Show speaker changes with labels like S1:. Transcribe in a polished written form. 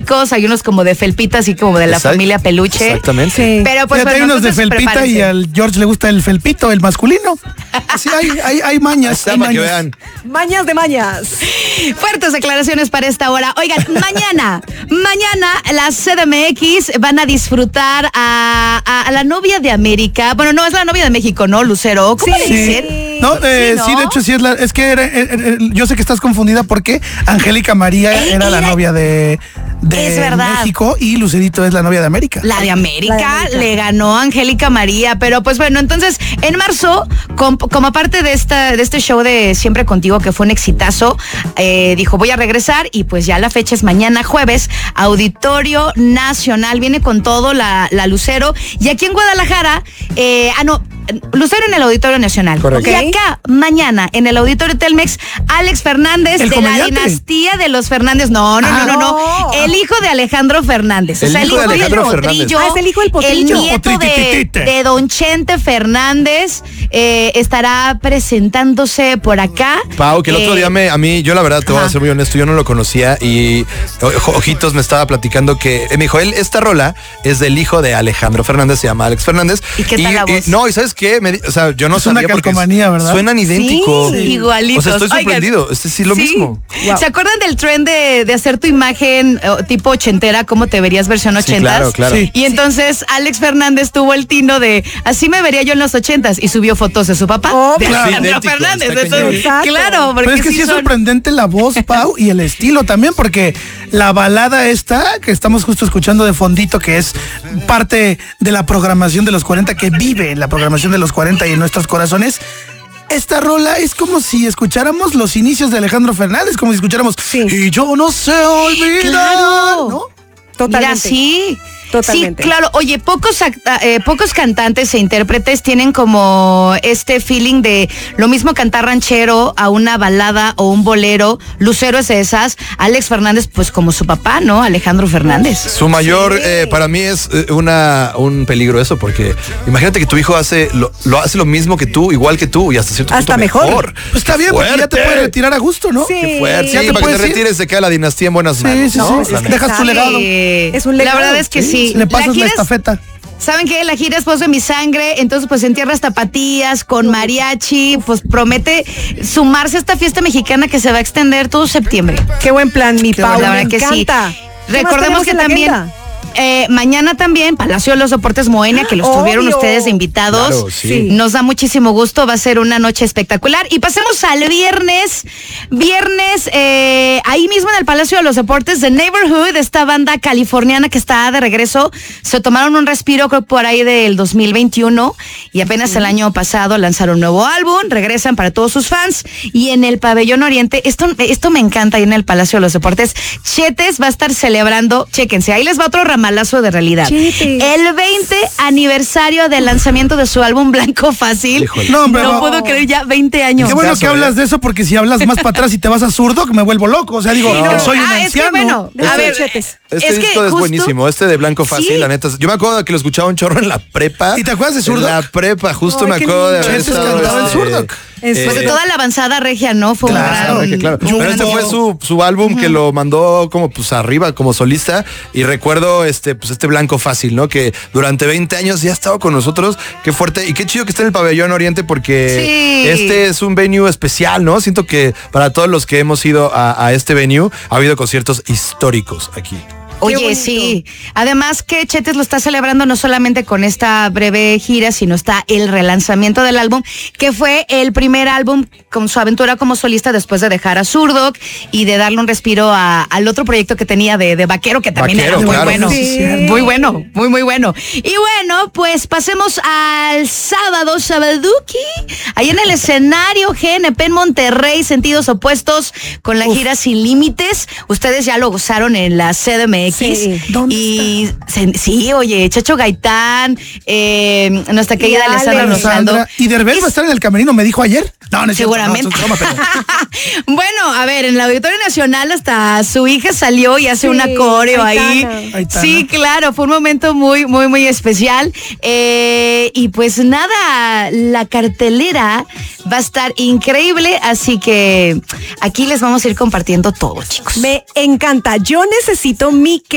S1: temáticos, hay unos como de felpita, así como de la familia peluche.
S2: Exactamente.
S3: Sí.
S1: Pero pues
S4: Fíjate, hay unos de felpita y al George le gusta el felpito, el masculino. Así hay mañas.
S2: Está
S4: hay
S2: para que
S4: mañas.
S2: vean.
S3: Mañas de mañas.
S1: Fuertes declaraciones para esta hora. Oigan, mañana la CDMX van a disfrutar a la novia de América. Bueno, no, es la novia de México, ¿no, Lucero? ¿Cómo le dicen?
S4: No,
S1: ¿no?
S4: sí, de hecho sí es que yo sé que estás confundida porque Angélica María era la novia de
S1: Es verdad.
S4: México y Lucerito es la novia de América.
S1: La de América le ganó a Angélica María, pero pues bueno, entonces en marzo, como parte de este show de Siempre Contigo, que fue un exitazo, dijo voy a regresar y pues ya la fecha es mañana jueves, Auditorio Nacional, viene con todo la Lucero, y aquí en Guadalajara, Lucero en el Auditorio Nacional.
S2: Correcto.
S1: Y acá, mañana, en el Auditorio Telmex, Alex Fernández,
S4: ¿El
S1: de
S4: comediante?
S1: la dinastía de los Fernández. No. El hijo de Alejandro Fernández.
S2: El hijo de Alejandro
S1: del
S2: Fernández.
S1: Potrillo.
S3: Ah, es el hijo del Potrillo.
S1: El nieto de Don Chente Fernández estará presentándose por acá.
S2: Pau, que el otro día yo la verdad te voy a ser muy honesto, yo no lo conocía y Ojitos me estaba platicando que me dijo, esta rola es del hijo de Alejandro Fernández, se llama Alex Fernández.
S1: ¿Y qué tal la voz?
S2: No, ¿y sabes qué? Yo no
S4: Es
S2: sabía
S4: una
S2: porque
S4: calcomanía, ¿verdad?
S2: suenan idénticos.
S1: Sí, igualitos.
S2: O sea, estoy sorprendido.
S1: Oigan,
S2: Sí, lo mismo.
S3: Wow.
S1: ¿Se acuerdan del trend de hacer tu imagen tipo ochentera, cómo te verías versión
S2: Sí,
S1: ochentas?
S2: claro.
S4: Sí.
S1: Y entonces Alex Fernández tuvo el tino de así me vería yo en los ochentas y subió fotos de su papá, de
S4: claro.
S1: Alejandro
S2: Idéntico,
S1: Fernández.
S2: está
S1: Entonces,
S3: Exacto.
S1: claro, porque
S4: Pero es que sí es sorprendente la voz, Pau, y el estilo también, porque la balada esta que estamos justo escuchando de fondito, que es parte de la programación de los 40, que vive en la programación de los 40 y en nuestros corazones. Esta rola es como si escucháramos los inicios de Alejandro Fernández, como si escucháramos Y yo no sé olvidar,
S1: Claro.
S4: ¿no?
S3: Totalmente.
S1: Mira, sí.
S3: Totalmente.
S1: Sí, claro. Oye, pocos cantantes e intérpretes tienen como este feeling de lo mismo cantar ranchero a una balada o un bolero. Lucero es de esas. Alex Fernández, pues como su papá, ¿no? Alejandro Fernández.
S2: Su mayor, para mí es un peligro eso, porque imagínate que tu hijo hace lo mismo que tú, igual que tú, y hasta cierto punto
S3: mejor.
S4: Pues está bien, porque ya te puedes retirar a gusto, ¿no?
S3: Sí.
S2: Qué fuerte.
S4: Ya
S2: Sí,
S4: te
S2: para que te
S4: puedes ir.
S2: retires se queda la dinastía en buenas manos.
S4: Sí,
S2: ¿no?
S4: sí.
S2: La neta.
S4: Dejas tu legado.
S3: Es un
S1: La
S3: legado.
S1: verdad es que sí.
S4: Le pasas la
S1: gira es-
S4: estafeta.
S1: ¿Saben qué? La gira es Voz de mi Sangre, entonces pues en tierras tapatías, con mariachi, pues promete sumarse a esta fiesta mexicana que se va a extender todo septiembre.
S3: Qué buen plan, mi Pau.
S1: La verdad
S3: Me
S1: que sí.
S3: encanta. ¿Qué más
S1: Recordemos
S3: tenemos
S1: que
S3: en la
S1: también
S3: agenda?
S1: mañana también Palacio de los Deportes Moenia, que los tuvieron
S3: Obvio.
S1: ustedes invitados.
S2: Claro, sí.
S1: Nos da muchísimo gusto, va a ser una noche espectacular. Y pasemos al viernes. Ahí mismo en el Palacio de los Deportes, The Neighborhood, esta banda californiana que está de regreso, se tomaron un respiro creo por ahí del 2021 y apenas el año pasado lanzaron un nuevo álbum, regresan para todos sus fans. Y en el Pabellón Oriente, esto me encanta, ahí en el Palacio de los Deportes, Chetes va a estar celebrando, chéquense, ahí les va otro ramalazo de realidad.
S3: Chetes.
S1: El 20 aniversario del lanzamiento de su álbum Blanco Fácil.
S2: Híjole.
S4: No, hombre,
S1: No puedo creer, ya 20 años.
S4: Qué bueno
S2: Caso,
S4: que hablas de eso, porque si hablas más para atrás y te vas a zurdo, que me vuelvo loco. O sea, digo,
S2: No.
S4: soy un
S1: es que
S4: anciano.
S1: bueno, a ver,
S3: Chetes.
S2: Este
S1: es que
S2: disco es
S1: justo-
S2: buenísimo, este de Blanco Fácil,
S1: Sí.
S2: la neta. Yo me acuerdo que lo escuchaba un chorro en la prepa.
S4: ¿Y te acuerdas de Zurdo?
S2: En la prepa, justo
S3: Ay,
S2: me
S3: qué
S2: acuerdo de
S3: lindo.
S2: haber
S4: Chetes
S2: estado,
S4: cantaba el Zurdo.
S1: Pues de toda la avanzada regia, ¿no? Fue
S4: Claro.
S1: un gran...
S2: Claro.
S4: Jumbo.
S2: Pero este fue su álbum que lo mandó como pues arriba, como solista. Y recuerdo este Blanco Fácil, ¿no? Que durante 20 años ya ha estado con nosotros. Qué fuerte. Y qué chido que esté en el Pabellón Oriente, porque
S1: Sí.
S2: este es un venue especial, ¿no? Siento que para todos los que hemos ido a este venue, ha habido conciertos históricos aquí.
S1: Oye,
S3: bonito.
S1: sí. Además que Chetes lo está celebrando no solamente con esta breve gira, sino está el relanzamiento del álbum, que fue el primer álbum con su aventura como solista después de dejar a Zurdok y de darle un respiro al otro proyecto que tenía de Vaquero, que también
S2: Vaquero,
S1: era muy
S2: claro.
S1: bueno.
S3: Sí.
S1: Muy bueno, muy bueno. Y bueno, pues pasemos al sábado, Sabaduki, ahí en el escenario GNP en Monterrey, sentidos opuestos, con la gira Sin Límites. Ustedes ya lo gozaron en la CDMX.
S3: Sí. ¿Dónde
S1: Sí, oye, Chacho Gaitán, nuestra querida
S3: Y
S1: Alessandra
S3: Ale.
S1: Rosando.
S4: Y Derbez va a estar en el camerino, me dijo ayer. No, no es cierto,
S1: Seguramente.
S4: no, es broma, pero-
S1: Bueno, a ver, en el Auditorio Nacional hasta su hija salió y hace
S3: Sí,
S1: una coreo ahí.
S4: Aitana.
S1: Sí, claro, fue un momento muy especial. Y pues nada, la cartelera va a estar increíble, así que aquí les vamos a ir compartiendo todo, chicos.
S3: Me encanta. Yo necesito mi